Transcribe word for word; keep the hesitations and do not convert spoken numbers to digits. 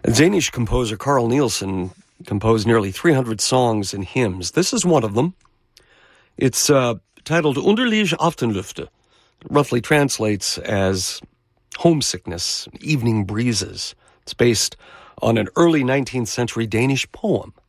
Danish composer Carl Nielsen composed nearly three hundred songs and hymns. This is one of them. It's uh, titled Underlige Aftenlufte. It roughly translates as homesickness, evening breezes. It's based on an early nineteenth century Danish poem.